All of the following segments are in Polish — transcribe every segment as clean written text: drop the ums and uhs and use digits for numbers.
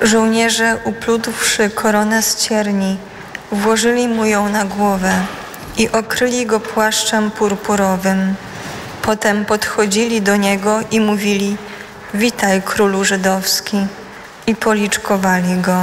Żołnierze, uplutwszy koronę z cierni, włożyli mu ją na głowę i okryli go płaszczem purpurowym. Potem podchodzili do niego i mówili: witaj, królu żydowski, i policzkowali go.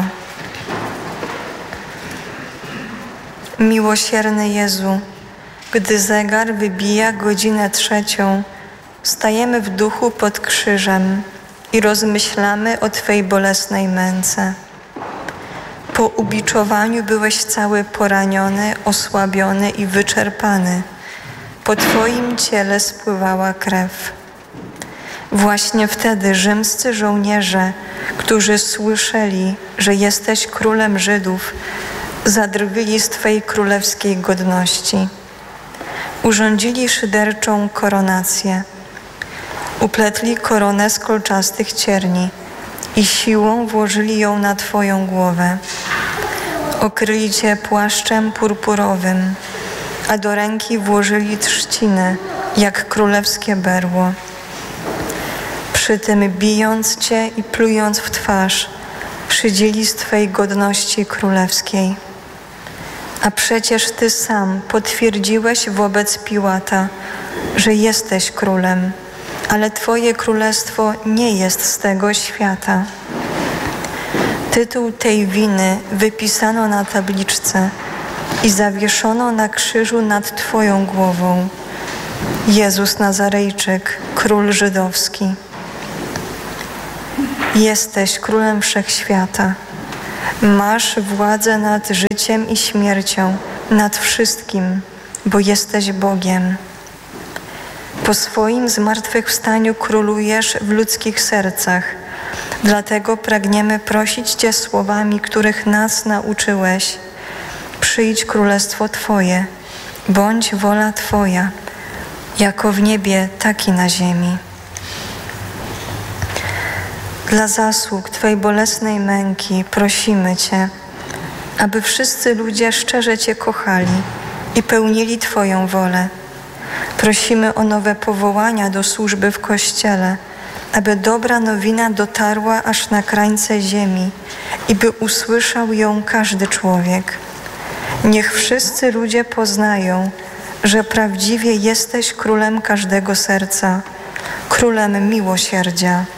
Miłosierny Jezu, gdy zegar wybija godzinę 3, stajemy w duchu pod krzyżem i rozmyślamy o Twej bolesnej męce. Po ubiczowaniu byłeś cały poraniony, osłabiony i wyczerpany. Po Twoim ciele spływała krew. Właśnie wtedy rzymscy żołnierze, którzy słyszeli, że jesteś królem Żydów, zadrwili z Twej królewskiej godności. Urządzili szyderczą koronację. Upletli koronę z kolczastych cierni i siłą włożyli ją na Twoją głowę. Okryli Cię płaszczem purpurowym, a do ręki włożyli trzciny, jak królewskie berło. Przy tym bijąc Cię i plując w twarz, szydzili z Twej godności królewskiej. A przecież Ty sam potwierdziłeś wobec Piłata, że jesteś królem, ale Twoje królestwo nie jest z tego świata. Tytuł tej winy wypisano na tabliczce i zawieszono na krzyżu nad Twoją głową. Jezus Nazarejczyk, król żydowski. Jesteś królem wszechświata. Masz władzę nad życiem i śmiercią, nad wszystkim, bo jesteś Bogiem. Po swoim zmartwychwstaniu królujesz w ludzkich sercach. Dlatego pragniemy prosić Cię słowami, których nas nauczyłeś. Przyjdź królestwo Twoje, bądź wola Twoja, jako w niebie, tak i na ziemi. Dla zasług Twej bolesnej męki prosimy Cię, aby wszyscy ludzie szczerze Cię kochali i pełnili Twoją wolę. Prosimy o nowe powołania do służby w Kościele, aby dobra nowina dotarła aż na krańce ziemi i by usłyszał ją każdy człowiek. Niech wszyscy ludzie poznają, że prawdziwie jesteś królem każdego serca, królem miłosierdzia,